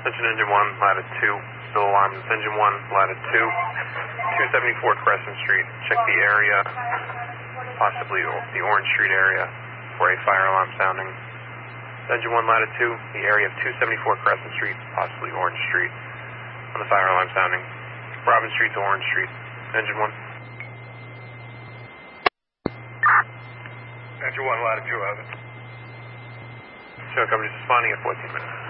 Attention Engine 1, latitude 2. Still alarmed. Engine 1, latitude 2. 274 Crescent Street. Check the area, possibly the Orange Street area, for a fire alarm sounding. Engine 1, latitude 2. The area of 274 Crescent Street, possibly Orange Street, on the fire alarm sounding. Robin Street to Orange Street. Engine 1. Engine 1, latitude, have it. Show company's responding at 14 minutes.